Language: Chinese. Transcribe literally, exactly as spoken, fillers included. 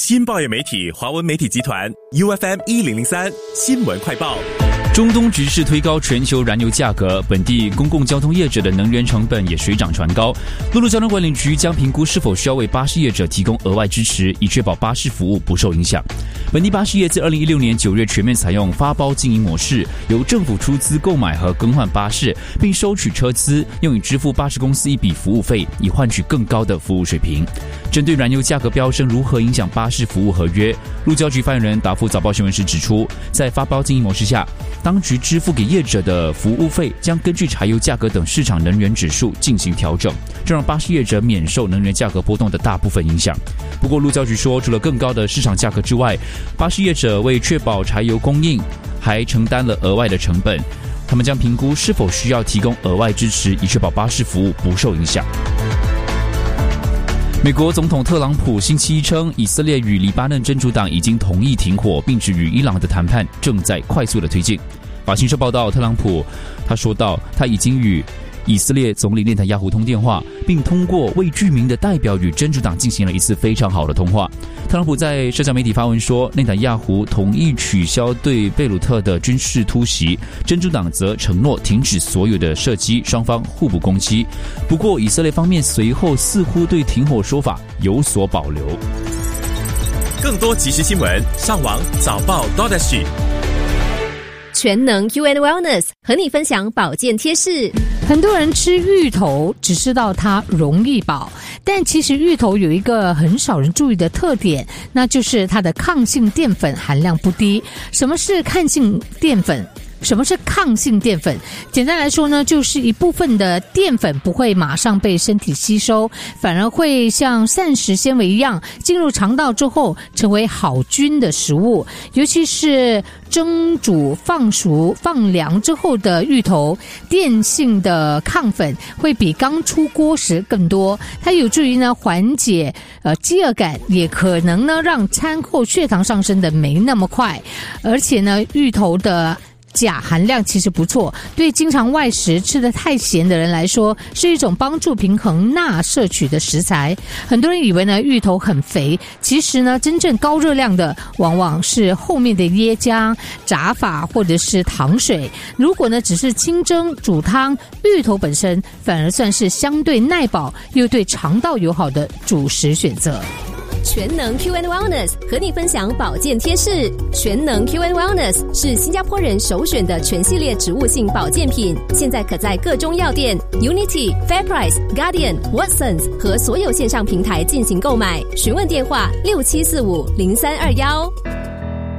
新报业媒体华文媒体集团 U F M 一零零三新闻快报。 中东局势推高全球燃油价格，本地公共交通业者的能源成本也水涨船高。陆路交通管理局将评估是否需要为巴士业者提供额外支持，以确保巴士服务不受影响。本地巴士业自二零一六年九月全面采用发包经营模式，由政府出资购买和更换巴士，并收取车资，用以支付巴士公司一笔服务费，以换取更高的服务水平。针对燃油价格飙升如何影响巴士服务合约，路交局发言人答复早报新闻时指出，在发包经营模式下，当局支付给业者的服务费将根据柴油价格等市场能源指数进行调整，这让巴士业者免受能源价格波动的大部分影响。不过路交局说，除了更高的市场价格之外，巴士业者为确保柴油供应还承担了额外的成本，他们将评估是否需要提供额外支持，以确保巴士服务不受影响。美国总统特朗普星期一称，以色列与黎巴嫩真主党已经同意停火，并指与伊朗的谈判正在快速的推进。法新社报道，特朗普他说到，他已经与以色列总理内塔尼亚胡通电话，并通过为居民的代表与真主党进行了一次非常好的通话。特朗普在社交媒体发文说，内塔尼亚胡同意取消对贝鲁特的军事突袭，真主党则承诺停止所有的射击，双方互不攻击。不过以色列方面随后似乎对停火说法有所保留。 更多即时新闻上网早报 .sg。 全能 U N Wellness 和你分享保健贴士。 很多人吃芋头只知道它容易饱，但其实芋头有一个很少人注意的特点，那就是它的抗性淀粉含量不低。什么是抗性淀粉？什么是抗性淀粉？简单来说呢，就是一部分的淀粉不会马上被身体吸收，反而会像膳食纤维一样进入肠道之后成为好菌的食物。尤其是蒸煮、放熟、放凉之后的芋头，淀性的抗粉会比刚出锅时更多，它有助于呢缓解呃饥饿感，也可能呢让餐后血糖上升的没那么快。而且呢，芋头的钾含量其实不错，对经常外食吃得太咸的人来说，是一种帮助平衡钠摄取的食材。很多人以为呢芋头很肥，其实呢真正高热量的往往是后面的椰浆、炸法或者是糖水。如果呢只是清蒸、煮汤，芋头本身反而算是相对耐饱又对肠道友好的主食选择。 全能 Q and Wellness 和你分享保健贴士。全能 Q and Wellness 是新加坡人首选的全系列植物性保健品，现在可在各中药店、Unity、FairPrice、Guardian、Watsons 和所有线上平台进行购买。询问电话六七四五零三二一。